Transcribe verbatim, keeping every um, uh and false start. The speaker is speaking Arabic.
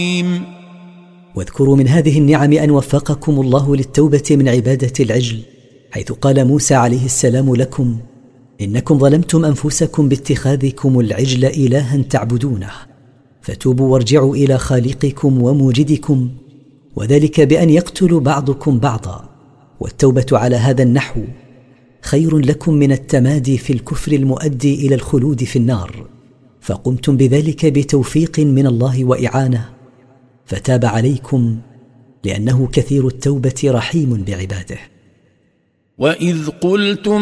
واذكروا من هذه النعم أن وفقكم الله للتوبة من عبادة العجل، حيث قال موسى عليه السلام لكم: إنكم ظلمتم أنفسكم باتخاذكم العجل إلها تعبدونه، فتوبوا وارجعوا إلى خالقكم وموجدكم، وذلك بأن يقتل بعضكم بعضا. والتوبة على هذا النحو خير لكم من التمادي في الكفر المؤدي إلى الخلود في النار، فقمتم بذلك بتوفيق من الله وإعانة، فتاب عليكم لأنه كثير التوبة رحيم بعباده. وإذ قلتم